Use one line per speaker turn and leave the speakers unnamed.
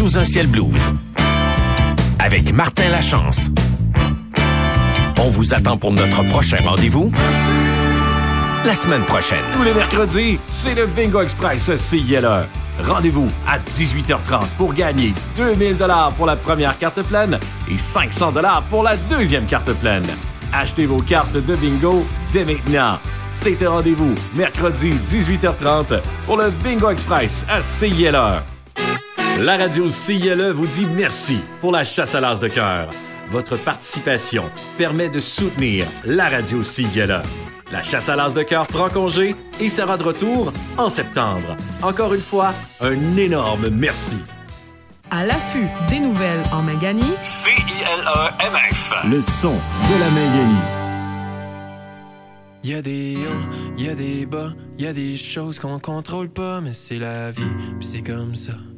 Sous un ciel blues avec Martin Lachance. On vous attend pour notre prochain rendez-vous la semaine prochaine.
Tous les mercredis, c'est le Bingo Express CILE. Rendez-vous à 18h30 pour gagner 2000 $ pour la première carte pleine et 500 $ pour la deuxième carte pleine. Achetez vos cartes de bingo dès maintenant. C'est un rendez-vous mercredi 18h30 pour le Bingo Express à CILE. La radio CILE vous dit merci pour la chasse à l'as de cœur. Votre participation permet de soutenir la radio CILE. La chasse à l'as de cœur prend congé et sera de retour en septembre. Encore une fois, un énorme merci.
À l'affût des nouvelles en Mangani,
CILE-MF.
Le son de la Mangani.
Il y a des hauts, il y a des bas, il y a des choses qu'on contrôle pas, mais c'est la vie, puis c'est comme ça.